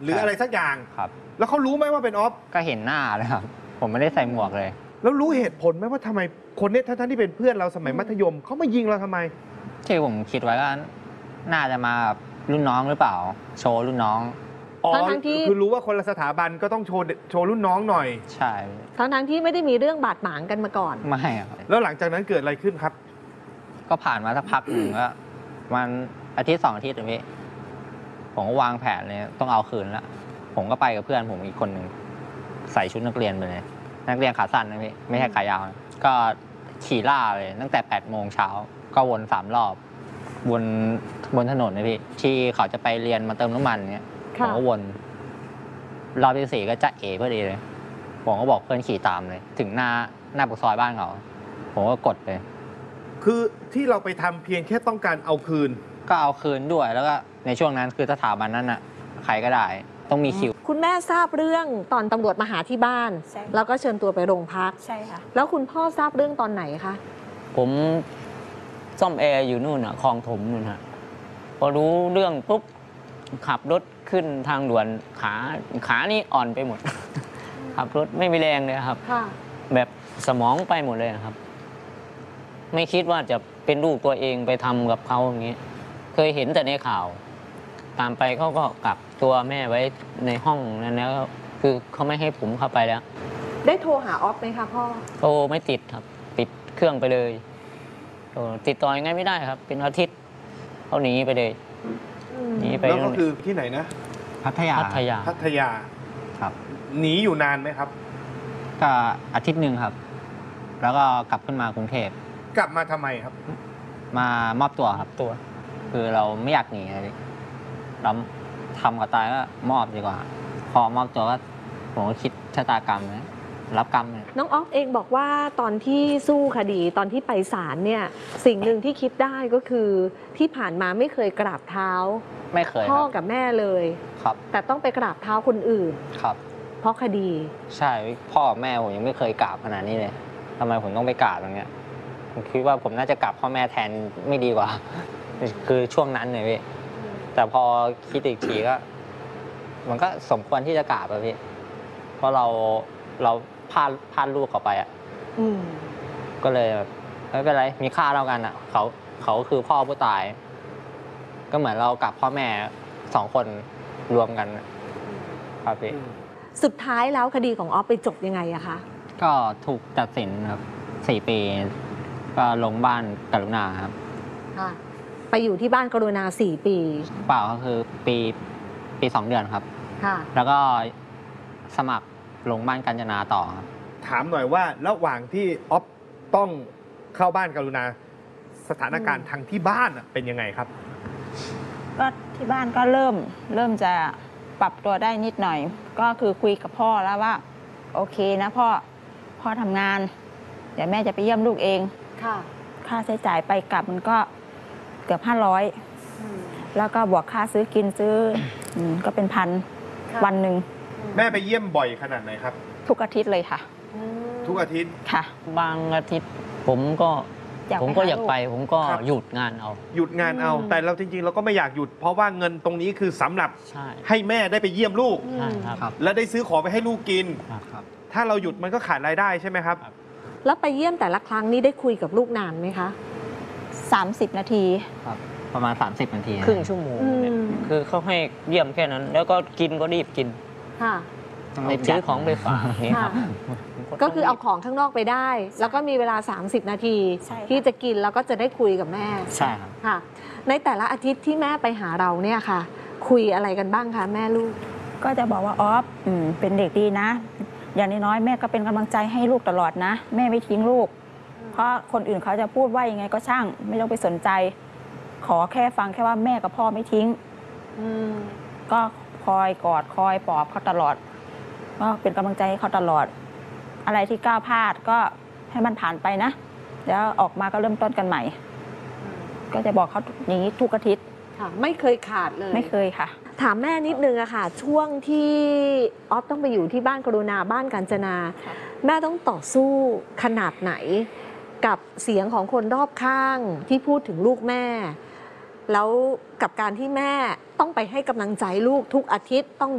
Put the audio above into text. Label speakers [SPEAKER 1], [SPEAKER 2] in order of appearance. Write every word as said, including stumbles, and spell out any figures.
[SPEAKER 1] หรืออะไรสักอย่าง
[SPEAKER 2] ครับ
[SPEAKER 1] แล้วเขารู้ไหมว่าเป็นออฟ
[SPEAKER 2] ก็เห็นหน้าเลยครับผมไม่ได้ใส่หมวกเลย
[SPEAKER 1] แล้วรู้เหตุผลไหมว่าทำไมคนนี้ท่านที่เป็นเพื่อนเราสมัยมัธยมเขามายิงเราทำไม
[SPEAKER 2] ที่ผมคิดไว้ก็น่าจะมารุ่นน้องหรือเปล่าโชว์รุ่นน้อง
[SPEAKER 1] อ๋อคือรู้ว่าคนละสถาบันก็ต้องโชว์โชว์รุ่นน้องหน่อย
[SPEAKER 2] ใช่
[SPEAKER 3] ทั้งทั้งที่ไม่ได้มีเรื่องบาดหมางกันมาก่อน
[SPEAKER 2] ไม่ครับ
[SPEAKER 1] แล้วหลังจากนั้นเกิดอะไรขึ้นครับ
[SPEAKER 2] ก็ผ่านมาสักพักหนึ่งก็มันอาทิตย์สองอาทิตย์พี่ผมก็วางแผนเลยต้องเอาคืนแล้วผมก็ไปกับเพื่อนผมอีกคนหนึ่งใส่ชุดนักเรียนไปเลยนักเรียนขาสั้นนะพี่ไม่ใช่ขายาวก็ขี่ล่าเลยตั้งแต่แปดโมงเช้าก็วนสามรอบบนบนถนนนะพี่ที่เขาจะไปเรียนมาเติมน้ำมันเนี้ยผมก็วนรอบที่สี่ก็จะเอพอดีเลยผมก็บอกเพื่อนขี่ตามเลยถึงหน้าหน้าปากซอยบ้านเขาผมก็กดเลย
[SPEAKER 1] คือที่เราไปทำเพียงแค่ต้องการเอาคืน
[SPEAKER 2] ก็เอาคืนด้วยแล้วก็ในช่วงนั้นคือสถาบันนั้นอ่ะใครก็ได้ต้องมีคิว
[SPEAKER 3] คุณแม่ทราบเรื่องตอนตำรวจมาหาที่บ้านแล้วก็เชิญตัวไปโรงพัก
[SPEAKER 4] ใช่ค่ะ
[SPEAKER 3] แล้วคุณพ่อทราบเรื่องตอนไหนคะ
[SPEAKER 4] ผมซ่อมแอร์อยู่นู่นอ่ะคลองถมนู่นฮะพอรู้เรื่องปุ๊บขับรถขึ้นทางด่วนขาขานี่อ่อนไปหมดขับรถไม่มีแรงเลยครับแบบสมองไปหมดเลยครับไม่คิดว่าจะเป็นลูกตัวเองไปทำกับเขาอย่างนี้เคยเห็นแต่ในข่าวตามไปเขาก็กักตัวแม่ไว้ในห้องนั้นแล้วคือเขาไม่ให้ผมเข้าไปแล้ว
[SPEAKER 3] ได้โทรหาออฟไหมคะพ่อ
[SPEAKER 4] โทรไม่ติดครับปิดเครื่องไปเลยติดต่อยังไงไม่ได้ครับเป็นอาทิตย์เขาหนีไปเลย
[SPEAKER 1] หนีไปแล้วก็คือที่ไหนนะ
[SPEAKER 2] พัทยา
[SPEAKER 4] พัทยา
[SPEAKER 1] พัทยา
[SPEAKER 2] ครับ
[SPEAKER 1] หนีอยู่นานไหมครับ
[SPEAKER 2] ก็อาทิตย์หนึ่งครับแล้วก็กลับขึ้นมากรุงเทพ
[SPEAKER 1] กลับมาทำไมครับ
[SPEAKER 2] มามอบตัวครับตัวคือเราไม่อยากหนีเลยเราทำกับตายก็มอบดีกว่าพอมอบตัวก็ผมก็คิดชะตากรรมนะรับกรรมเลย
[SPEAKER 3] น้องออฟเองบอกว่าตอนที่สู้คดีตอนที่ไปศาลเนี่ยสิ่งหนึ่งที่คิดได้ก็คือที่ผ่านมาไม่เคยกราบเท้า
[SPEAKER 2] ไม่เคย
[SPEAKER 3] พ่อกับแม่เลย
[SPEAKER 2] ครับ
[SPEAKER 3] แต่ต้องไปกราบเท้าคนอื่น
[SPEAKER 2] ครับ
[SPEAKER 3] เพราะคดี
[SPEAKER 2] ใช่พ่อแม่ผมยังไม่เคยกราบขนาดนี้เลยทำไมผมต้องไปกราบอย่างเงี้ยผมคิดว่าผมน่าจะกราบพ่อแม่แทนไม่ดีกว่าคือช่วงนั้นเลยพี่แต่พอคิดอีกทีก็มันก็สมควรที่จะกราบอะพี่เพราะเราเราพาพาลูกเขาไปอ่ะก็เลยไม่เป็นไรมีค่าเท่ากันอ่ะเขาเขาคือพ่อผู้ตายก็เหมือนเรากับพ่อแม่สองคนรวมกันครับพี่
[SPEAKER 3] สุดท้ายแล้วคดีของออฟไปจบยังไงอะคะ
[SPEAKER 2] ก็ถูกตัดสินครับสี่ปีก็ลงบ้านกรุณาครับ
[SPEAKER 3] ไปอยู่ที่บ้านกรุณาสี่ปี
[SPEAKER 2] เปล่าก็คือปีปีสองเดือนครับแล้วก็สมัครลงบ้านกาญจนาต่อครับ
[SPEAKER 1] ถามหน่อยว่าระหว่างที่ออฟต้องเข้าบ้านกรุณาสถานการณ์ทางที่บ้านเป็นยังไงครับ
[SPEAKER 4] ก็ที่บ้านก็เริ่มเริ่มจะปรับตัวได้นิดหน่อยก็คือคุยกับพ่อแล้วว่าโอเคนะพ่อพ่อทำงานเดี๋ยวแม่จะไปเยี่ยมลูกเองค่ะค่าใช้จ่ายไปกลับมันก็เกือบห้าร้อยแล้วก็บวกค่าซื้อกินซื้อก็เป็นพันวันหนึ่ง
[SPEAKER 1] แม่ไปเยี่ยมบ่อยขนาดไหนครับ
[SPEAKER 4] ทุกอาทิตย์เลยค่ะ
[SPEAKER 1] ทุกอาทิตย์
[SPEAKER 4] ค่ะบางอาทิตย์ผมก็ผมก็อยากไปผมก็หยุดงานเอา
[SPEAKER 1] หยุดงานเอาแต่เราจริงๆเราก็ไม่อยากหยุดเพราะว่าเงินตรงนี้คือสำหรับให้แม่ได้ไปเยี่ยมลูกและได้ซื้อของไปให้ลูกกินถ้าเราหยุดมันก็ขาดรายได้ใช่ไหมครับ
[SPEAKER 3] แล้วไปเยี่ยมแต่ละครั้งนี้ได้คุยกับลูกนานไหมคะ
[SPEAKER 4] สามสิบนาที
[SPEAKER 2] ครับประมาณสามสิบนาที
[SPEAKER 4] ครึ่งชั่วโมงคือเขาให้เยี่ยมแค่นั้นแล้วก็กินก็รีบกินค่ะซื้อของไปฝากนี่ครับ
[SPEAKER 3] ก็คือเอาของข้างนอกไปได้แล้วก็มีเวลาสามสิบนาทีที่จะกินแล้วก็จะได้คุยกับแม่
[SPEAKER 2] ใช่ครับ
[SPEAKER 3] ค่ะในแต่ละอาทิตย์ที่แม่ไปหาเราเนี่ยค่ะคุยอะไรกันบ้างคะแม่ลูก
[SPEAKER 4] ก็จะบอกว่าออฟเป็นเด็กดีนะอย่างน้อยๆแม่ก็เป็นกำลังใจให้ลูกตลอดนะแม่ไม่ทิ้งลูกเพราะคนอื่นเขาจะพูดว่ายังไงก็ช่างไม่ต้องไปสนใจขอแค่ฟังแค่ว่าแม่กับพ่อไม่ทิ้งก็คอยกอดคอยปลอบเขาตลอดก็เป็นกำลังใจให้เขาตลอดอะไรที่ก้าวพลาดก็ให้มันผ่านไปนะแล้วออกมาก็เริ่มต้นกันใหม่ก็จะบอกเขาอย่างนี้ทุกอาทิตย์
[SPEAKER 3] ค่ะไม่เคยขาดเลย
[SPEAKER 4] ไม่เคยค่ะ
[SPEAKER 3] ถามแม่นิดนึงอะค่ะช่วงที่ออฟต้องไปอยู่ที่บ้านกรุณาบ้านกาญจนาแม่ต้องต่อสู้ขนาดไหนกับเสียงของคนรอบข้างที่พูดถึงลูกแม่แล้วกับการที่แม่ต้องไปให้กำลังใจลูกทุกอาทิตย์ต้อง